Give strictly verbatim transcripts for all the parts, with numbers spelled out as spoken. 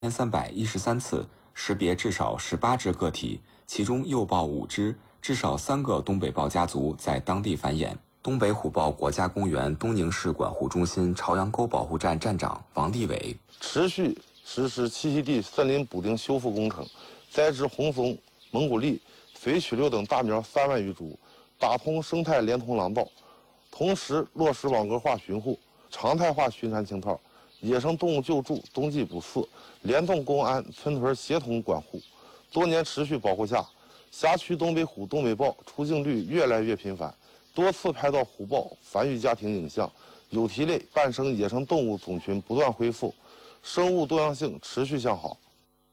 千三百一十三次，识别至少十八只个体，其中幼豹五只，至少三个东北豹家族在当地繁衍。东北虎豹国家公园东宁市管护中心朝阳沟保护站站长王立伟： 持续实施栖息地森林补丁修复工程，栽植红松、蒙古栎、绯曲柳等大苗三万余株，打通生态连通廊道，同时落实网格化巡护、常态化巡查清套、野生动物救助、冬季捕饲，联动公安、村屯协同管护。多年持续保护下，辖区东北虎、东北豹出境率越来越频繁，多次拍到虎豹繁育家庭影像，有蹄类半生野生动物种群不断恢复，生物多样性持续向好。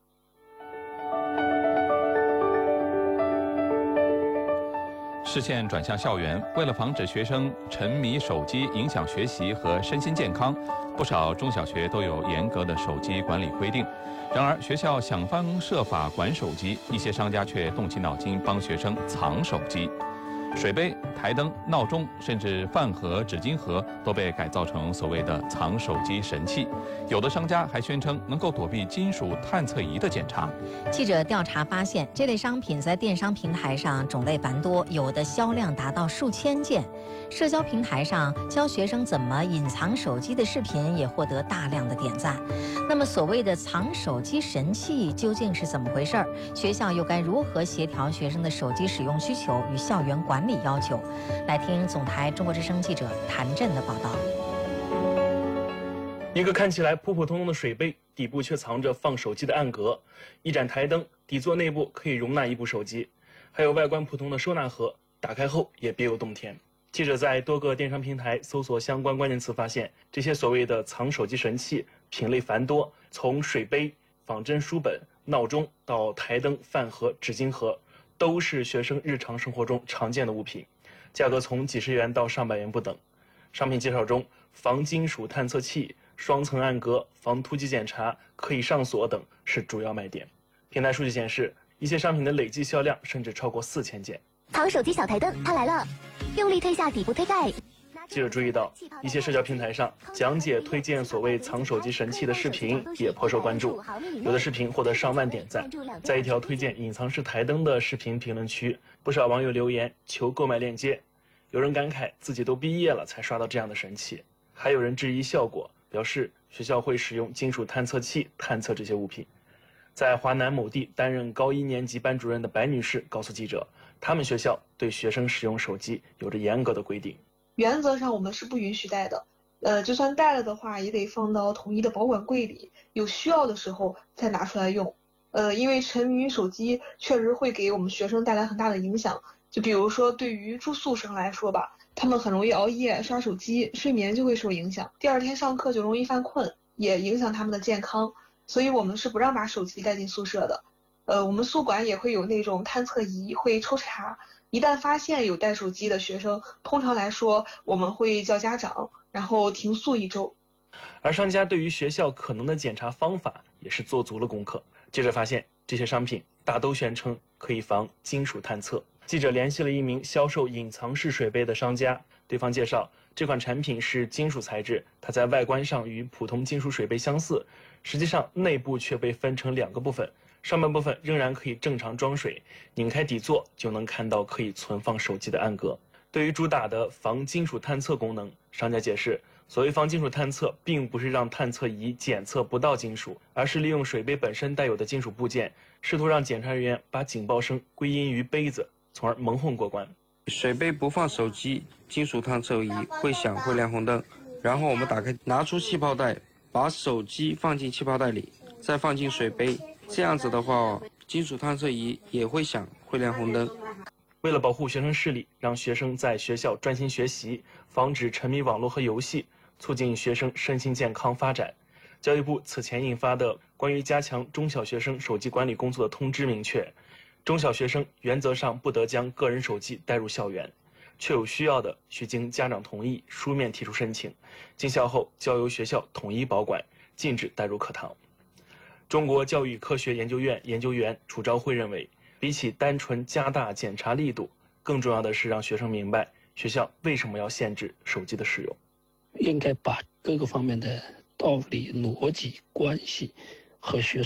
视线转向校园，为了防止学生沉迷手机影响学习和身心健康，不少中小学都有严格的手机管理规定。然而，学校想方设法管手机，一些商家却动起脑筋帮学生藏手机。水杯、台灯、闹钟，甚至饭盒、纸巾盒都被改造成所谓的藏手机神器。有的商家还宣称能够躲避金属探测仪的检查。 记者调查发现，这类商品在电商平台上种类繁多，有的销量达到数千件。社交平台上教学生怎么隐藏手机的视频也获得大量的点赞。那么，所谓的藏手机神器究竟是怎么回事儿？学校又该如何协调学生的手机使用需求与校园管理要求？来听总台中国之声记者谭震的报道。 一个看起来普普通通的水杯，底部却藏着放手机的暗格；一盏台灯，底座内部可以容纳一部手机；还有外观普通的收纳盒，打开后也别有洞天。记者在多个电商平台搜索相关关键词，发现这些所谓的藏手机神器品类繁多，从水杯、仿真书本、闹钟到台灯、饭盒、纸巾盒，都是学生日常生活中常见的物品，价格从几十元到上百元不等。商品介绍中，防金属探测器、双层暗格、防突击检查、可以上锁等是主要卖点。平台数据显示，一些商品的累计销量甚至超过四千件。 藏手机小台灯，它来了！用力推下底部推盖。 记者注意到，一些社交平台上讲解推荐所谓藏手机神器的视频也颇受关注，有的视频获得上万点赞。在一条推荐隐藏式台灯的视频评论区，不少网友留言求购买链接。有人感慨自己都毕业了才刷到这样的神器，还有人质疑效果，表示学校会使用金属探测器探测这些物品。在华南某地担任高一年级班主任的白女士告诉记者，他们学校对学生使用手机有着严格的规定。 原则上我们是不允许带的，呃，就算带了的话，也得放到统一的保管柜里，有需要的时候再拿出来用。呃，因为沉迷于手机确实会给我们学生带来很大的影响。就比如说对于住宿生来说吧，他们很容易熬夜刷手机，睡眠就会受影响，第二天上课就容易犯困，也影响他们的健康。所以我们是不让把手机带进宿舍的。呃，我们宿管也会有那种探测仪，会抽查。一旦发现有带手机的学生，通常来说我们会叫家长，然后停宿一周。 而商家对于学校可能的检查方法也是做足了功课。记者发现，这些商品大都宣称可以防金属探测。记者联系了一名销售隐藏式水杯的商家，对方介绍，这款产品是金属材质，它在外观上与普通金属水杯相似，实际上内部却被分成两个部分。上半部分仍然可以正常装水，拧开底座就能看到可以存放手机的暗格。对于主打的防金属探测功能，商家解释，所谓防金属探测并不是让探测仪检测不到金属，而是利用水杯本身带有的金属部件，试图让检查人员把警报声归因于杯子，从而蒙混过关。 水杯不放手机，金属探测仪会响会亮红灯，然后我们打开，拿出气泡袋，把手机放进气泡袋里，再放进水杯。这样子的话，金属探测仪也会响，会亮红灯。 为了保护学生视力，让学生在学校专心学习，防止沉迷网络和游戏，促进学生身心健康发展，教育部此前印发的关于加强中小学生手机管理工作的通知明确，中小学生原则上不得将个人手机带入校园，确有需要的需经家长同意书面提出申请，进校后交由学校统一保管，禁止带入课堂。中国教育科学研究院研究员楚昭慧认为，比起单纯加大检查力度，更重要的是让学生明白学校为什么要限制手机的使用。 应该把各个方面的道理、逻辑、关系和学